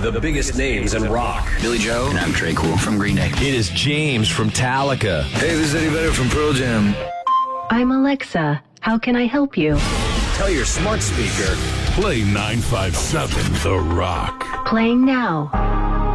the biggest names in rock. Billy Joe. And I'm Trey Cool from Green Day. It is James from Metallica. Hey, this is Eddie Vedder from Pearl Jam. I'm Alexa. How can I help you? Tell your smart speaker. Play 957 The Rock. Playing now.